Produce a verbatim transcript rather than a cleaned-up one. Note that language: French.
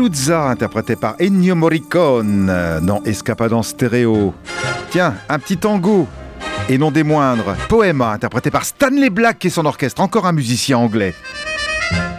Palooza, interprété par Ennio Morricone euh, dans Escapada en stéréo. Tiens, un petit tango, et non des moindres, Poema, interprété par Stanley Black et son orchestre, encore un musicien anglais.